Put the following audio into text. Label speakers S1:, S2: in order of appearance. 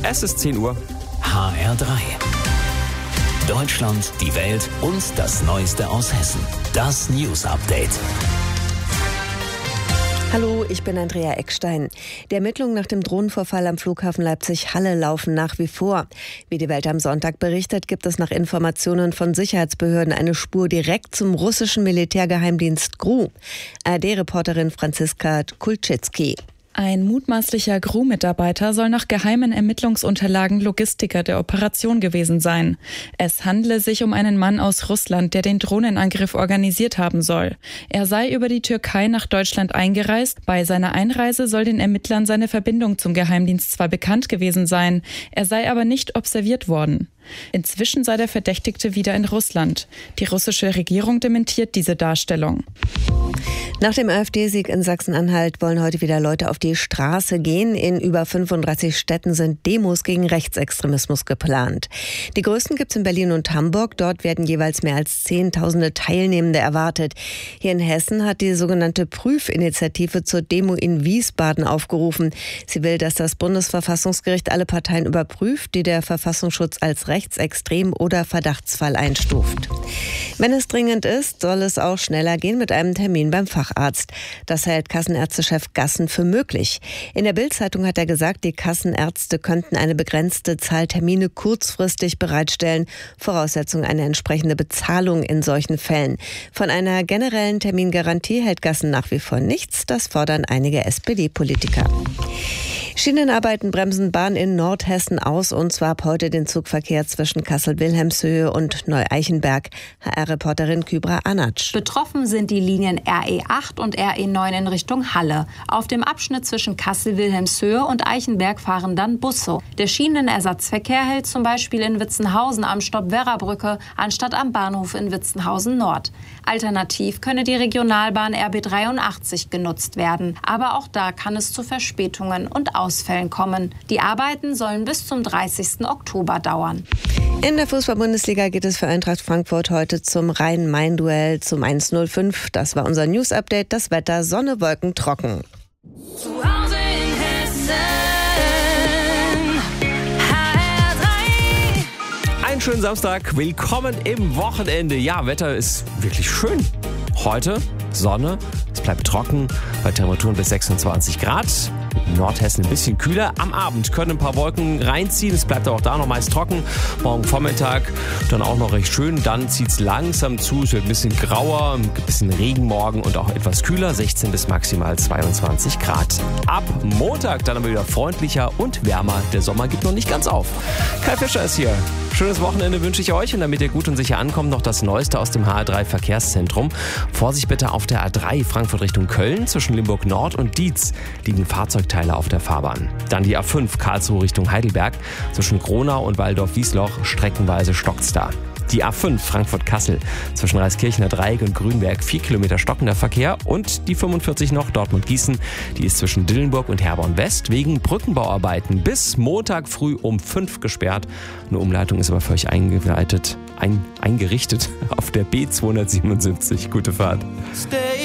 S1: Es ist 10 Uhr.
S2: HR3. Deutschland, die Welt und das Neueste aus Hessen. Das News Update.
S3: Hallo, ich bin Andrea Eckstein. Die Ermittlungen nach dem Drohnenvorfall am Flughafen Leipzig-Halle laufen nach wie vor. Wie die Welt am Sonntag berichtet, gibt es nach Informationen von Sicherheitsbehörden eine Spur direkt zum russischen Militärgeheimdienst GRU. ARD-Reporterin Franziska Kulczycki.
S4: Ein mutmaßlicher GRU-Mitarbeiter soll nach geheimen Ermittlungsunterlagen Logistiker der Operation gewesen sein. Es handle sich um einen Mann aus Russland, der den Drohnenangriff organisiert haben soll. Er sei über die Türkei nach Deutschland eingereist. Bei seiner Einreise soll den Ermittlern seine Verbindung zum Geheimdienst zwar bekannt gewesen sein, er sei aber nicht observiert worden. Inzwischen sei der Verdächtigte wieder in Russland. Die russische Regierung dementiert diese Darstellung.
S3: Nach dem AfD-Sieg in Sachsen-Anhalt wollen heute wieder Leute auf die Straße gehen. In über 35 Städten sind Demos gegen Rechtsextremismus geplant. Die größten gibt es in Berlin und Hamburg. Dort werden jeweils mehr als Zehntausende Teilnehmende erwartet. Hier in Hessen hat die sogenannte Prüfinitiative zur Demo in Wiesbaden aufgerufen. Sie will, dass das Bundesverfassungsgericht alle Parteien überprüft, die der Verfassungsschutz als rechtsextrem oder Verdachtsfall einstuft. Wenn es dringend ist, soll es auch schneller gehen mit einem Termin beim Facharzt. Das hält Kassenärztechef Gassen für möglich. In der Bild-Zeitung hat er gesagt, die Kassenärzte könnten eine begrenzte Zahl Termine kurzfristig bereitstellen. Voraussetzung eine entsprechende Bezahlung in solchen Fällen. Von einer generellen Termingarantie hält Gassen nach wie vor nichts. Das fordern einige SPD-Politiker. Schienenarbeiten bremsen Bahn in Nordhessen aus, und zwar ab heute den Zugverkehr zwischen Kassel-Wilhelmshöhe und Neu-Eichenberg. HR-Reporterin Kübra Anatsch.
S5: Betroffen sind die Linien RE8 und RE9 in Richtung Halle. Auf dem Abschnitt zwischen Kassel-Wilhelmshöhe und Eichenberg fahren dann Busse. Der Schienenersatzverkehr hält zum Beispiel in Witzenhausen am Stopp Werrabrücke anstatt am Bahnhof in Witzenhausen Nord. Alternativ könne die Regionalbahn RB83 genutzt werden. Aber auch da kann es zu Verspätungen und Ausfällen kommen. Die Arbeiten sollen bis zum 30. Oktober dauern.
S3: In der Fußball-Bundesliga geht es für Eintracht Frankfurt heute zum Rhein-Main-Duell zum 1:05. Das war unser News-Update. Das Wetter: Sonne, Wolken, trocken.
S6: Zu Hause in Hessen. HR3.
S1: Einen schönen Samstag. Willkommen im Wochenende. Ja, Wetter ist wirklich schön. Heute Sonne, es bleibt trocken, bei Temperaturen bis 26 Grad. In Nordhessen ein bisschen kühler. Am Abend können ein paar Wolken reinziehen. Es bleibt auch da noch meist trocken. Morgen Vormittag dann auch noch recht schön. Dann zieht es langsam zu. Es wird ein bisschen grauer, ein bisschen Regen morgen und auch etwas kühler. 16 bis maximal 22 Grad. Ab Montag dann aber wieder freundlicher und wärmer. Der Sommer gibt noch nicht ganz auf. Kai Fischer ist hier. Schönes Wochenende wünsche ich euch, und damit ihr gut und sicher ankommt, noch das Neueste aus dem HR3 Verkehrszentrum. Vorsicht bitte auf der A3 Frankfurt Richtung Köln. Zwischen Limburg Nord und Dietz liegen Fahrzeugteile auf der Fahrbahn. Dann die A5 Karlsruhe Richtung Heidelberg. Zwischen Gronau und Waldorf-Wiesloch streckenweise stockt's da. Die A5 Frankfurt-Kassel zwischen Reiskirchener Dreieck und Grünberg 4 Kilometer stockender Verkehr. Und die 45 noch Dortmund-Gießen, die ist zwischen Dillenburg und Herborn West wegen Brückenbauarbeiten bis Montag früh um 5 gesperrt. Eine Umleitung ist aber für euch eingerichtet auf der B277. Gute Fahrt.